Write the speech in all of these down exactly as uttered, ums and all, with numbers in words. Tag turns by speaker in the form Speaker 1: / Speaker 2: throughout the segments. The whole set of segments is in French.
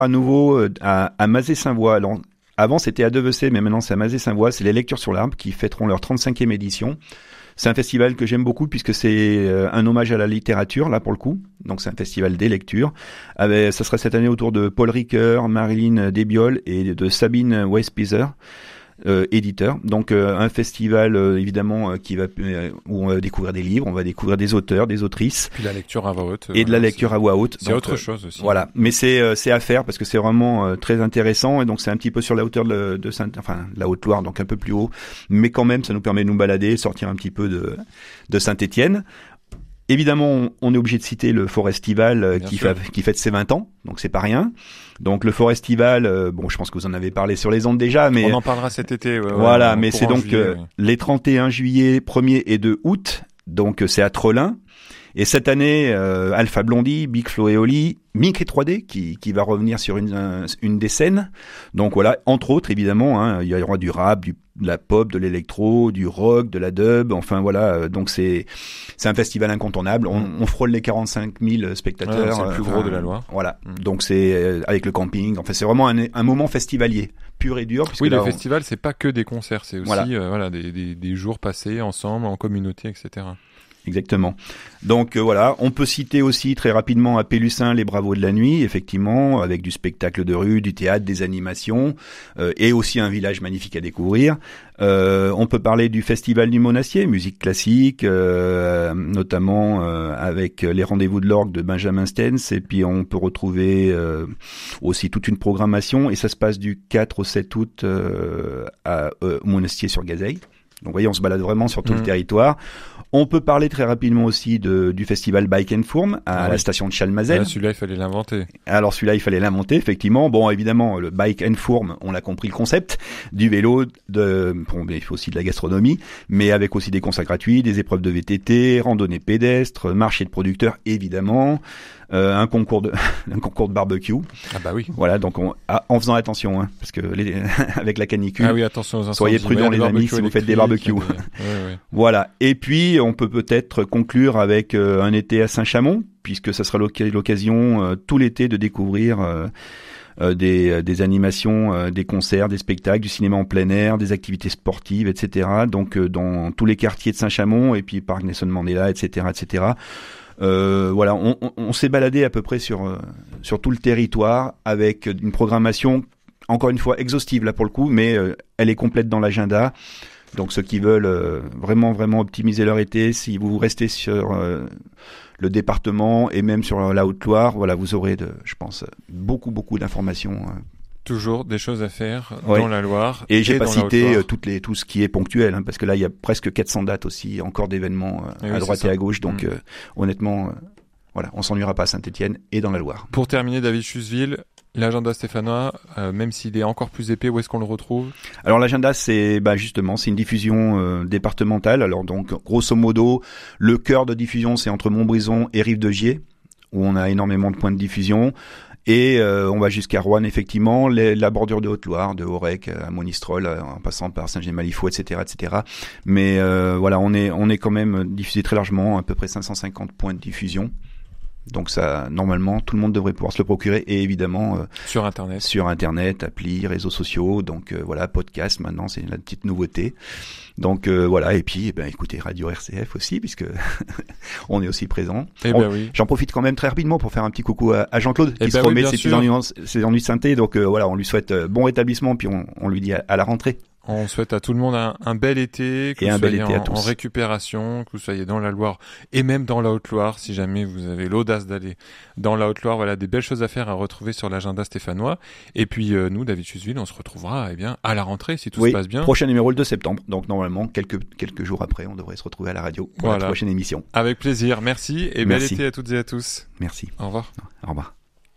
Speaker 1: à nouveau euh, à, à Mazé-Saint-Voix. Alors, avant, c'était à Devecey, mais maintenant, c'est à Mazé-Saint-Voix. C'est les Lectures sur l'Arbre qui fêteront leur trente-cinquième édition. C'est un festival que j'aime beaucoup puisque c'est euh, un hommage à la littérature, là, pour le coup. Donc, c'est un festival des lectures. Avec, ça sera cette année autour de Paul Ricoeur, Marilyn Desbiol et de Sabine Weisspizer. Euh, éditeur, donc euh, un festival euh, évidemment euh, qui va euh, où on va découvrir des livres, on va découvrir des auteurs, des autrices,
Speaker 2: puis la lecture à voix haute,
Speaker 1: et voilà, de la lecture
Speaker 2: c'est...
Speaker 1: à voix haute.
Speaker 2: C'est
Speaker 1: donc,
Speaker 2: autre
Speaker 1: euh,
Speaker 2: chose aussi.
Speaker 1: Voilà, mais c'est euh, c'est à faire parce que c'est vraiment euh, très intéressant et donc c'est un petit peu sur la hauteur de, de Saint, enfin la Haute-Loire, donc un peu plus haut, mais quand même ça nous permet de nous balader, sortir un petit peu de de Saint-Étienne. Évidemment, on est obligé de citer le Forestival euh, qui, fa- qui fête ses vingt ans, donc c'est pas rien. Donc le Forestival, euh, bon, je pense que vous en avez parlé sur les ondes déjà, mais
Speaker 2: on en parlera cet été. Ouais,
Speaker 1: voilà,
Speaker 2: ouais,
Speaker 1: mais c'est donc
Speaker 2: juillet,
Speaker 1: euh,
Speaker 2: oui.
Speaker 1: les trente et un juillet, premier et deux août, donc euh, c'est à Trelin. Et cette année, euh, Alpha Blondie, Big Flo et Oli, Mimicry trois D qui, qui va revenir sur une, un, une des scènes. Donc voilà, entre autres évidemment, hein, il y aura du rap, du, de la pop, de l'électro, du rock, de la dub. Enfin voilà, euh, donc c'est c'est un festival incontournable. On, on frôle les quarante-cinq mille spectateurs.
Speaker 2: Ouais, c'est le plus
Speaker 1: euh,
Speaker 2: gros de la Loire.
Speaker 1: Voilà, mmh. donc c'est euh, avec le camping. Enfin c'est vraiment un, un moment festivalier pur et dur.
Speaker 2: Oui,
Speaker 1: là,
Speaker 2: le
Speaker 1: on...
Speaker 2: festival c'est pas que des concerts, c'est aussi
Speaker 1: voilà,
Speaker 2: euh, voilà des, des des jours passés ensemble en communauté, et cetera.
Speaker 1: Exactement. Donc euh, voilà, on peut citer aussi très rapidement à Pélussin les Bravos de la Nuit, effectivement, avec du spectacle de rue, du théâtre, des animations, euh, et aussi un village magnifique à découvrir. Euh, on peut parler du Festival du Monastier, musique classique, euh, notamment euh, avec les Rendez-vous de l'Orgue de Benjamin Stens, et puis on peut retrouver euh, aussi toute une programmation, et ça se passe du quatre au sept août euh, à euh, Monastier-sur-Gazeille. Donc vous voyez, on se balade vraiment sur tout mmh. le territoire. On peut parler très rapidement aussi de, du festival Bike and Fourm à ah la oui. station de Chalmazel.
Speaker 2: Ah, celui-là, il fallait l'inventer.
Speaker 1: Alors celui-là, il fallait l'inventer, effectivement. Bon, évidemment, le Bike and Fourm, on l'a compris le concept, du vélo, de, bon, mais il faut aussi de la gastronomie, mais avec aussi des concerts gratuits, des épreuves de V T T, randonnées pédestres, marché de producteurs, évidemment. Euh, un concours de un concours de barbecue.
Speaker 2: Ah bah oui.
Speaker 1: Voilà, donc on, ah, en faisant attention, hein, parce que les, avec la canicule.
Speaker 2: Ah oui, attention aux incendies.
Speaker 1: Soyez prudents les amis si vous faites des barbecues.
Speaker 2: Des... Ouais, ouais.
Speaker 1: Voilà. Et puis on peut peut-être conclure avec euh, un été à Saint-Chamond, puisque ça sera l'occasion euh, tout l'été de découvrir euh, euh, des, des animations, euh, des concerts, des spectacles, du cinéma en plein air, des activités sportives, et cetera. Donc euh, dans tous les quartiers de Saint-Chamond et puis parc Nelson Mandela, et cetera, et cetera. Euh, voilà, on, on, on s'est baladé à peu près sur euh, sur tout le territoire avec une programmation encore une fois exhaustive là pour le coup, mais euh, elle est complète dans l'agenda. Donc ceux qui veulent euh, vraiment vraiment optimiser leur été, si vous restez sur euh, le département et même sur la Haute-Loire, voilà, vous aurez de, je pense, beaucoup beaucoup d'informations. Euh,
Speaker 2: Toujours des choses à faire
Speaker 1: ouais.
Speaker 2: dans la Loire.
Speaker 1: Et j'ai
Speaker 2: et
Speaker 1: pas
Speaker 2: dans
Speaker 1: cité euh, toutes les tout ce qui est ponctuel, hein, parce que là il y a presque quatre cents dates aussi, encore d'événements euh, à
Speaker 2: oui,
Speaker 1: droite et à gauche. Donc
Speaker 2: mmh.
Speaker 1: euh, honnêtement, euh, voilà, on s'ennuiera pas à Saint-Étienne et dans la Loire.
Speaker 2: Pour terminer, David Chusville, l'agenda stéphanois, euh, même s'il est encore plus épais, où est-ce qu'on le retrouve ?
Speaker 1: Alors l'agenda, c'est bah justement, c'est une diffusion euh, départementale. Alors donc grosso modo, le cœur de diffusion, c'est entre Montbrison et Rive-de-Gier, où on a énormément de points de diffusion. Et euh, on va jusqu'à Roanne, effectivement, les, la bordure de Haute-Loire, de Aurec à Monistrol, en passant par Saint-Génie-Malifaux, et cetera, et cetera. Mais euh, voilà, on est on est quand même diffusé très largement, à peu près cinq cent cinquante points de diffusion. Donc ça, normalement, tout le monde devrait pouvoir se le procurer. Et évidemment, euh,
Speaker 2: sur Internet,
Speaker 1: sur Internet, applis, réseaux sociaux. Donc euh, voilà, podcast. Maintenant, c'est la petite nouveauté. Donc euh, voilà. Et puis, eh ben, écoutez, Radio R C F aussi, puisque on est aussi présent.
Speaker 2: Eh ben oui.
Speaker 1: J'en profite quand même très rapidement pour faire un petit coucou à, à Jean-Claude
Speaker 2: eh
Speaker 1: qui
Speaker 2: ben
Speaker 1: se remet
Speaker 2: oui,
Speaker 1: ses petits ennuis, ses ennuis de synthé. Donc euh, voilà, on lui souhaite euh, bon rétablissement. Puis on, on lui dit à, à la rentrée.
Speaker 2: On souhaite à tout le monde un, un bel été, que
Speaker 1: et
Speaker 2: vous
Speaker 1: un bel
Speaker 2: soyez
Speaker 1: été
Speaker 2: en,
Speaker 1: à tous.
Speaker 2: en récupération, que vous soyez dans la Loire et même dans la Haute-Loire, si jamais vous avez l'audace d'aller dans la Haute-Loire. Voilà, des belles choses à faire à retrouver sur l'agenda stéphanois. Et puis euh, nous, David Chusville, on se retrouvera eh bien à la rentrée si tout
Speaker 1: oui,
Speaker 2: se passe bien.
Speaker 1: Prochain numéro le deux septembre. Donc normalement, quelques quelques jours après, on devrait se retrouver à la radio pour
Speaker 2: voilà.
Speaker 1: la prochaine émission.
Speaker 2: Avec plaisir. Merci et
Speaker 1: Merci.
Speaker 2: bel été à toutes et à tous.
Speaker 1: Merci.
Speaker 2: Au revoir.
Speaker 1: Au revoir.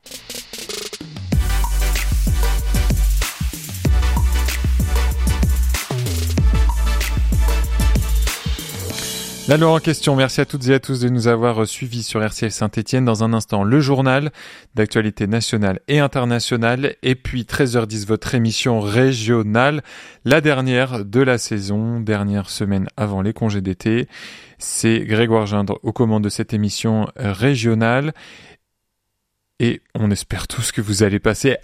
Speaker 2: La Loire en question, merci à toutes et à tous de nous avoir suivis sur R C F Saint-Étienne. Dans un instant, le journal d'actualité nationale et internationale. Et puis treize heures dix, votre émission régionale, la dernière de la saison, dernière semaine avant les congés d'été. C'est Grégoire Gindre aux commandes de cette émission régionale. et on espère tous que vous allez passer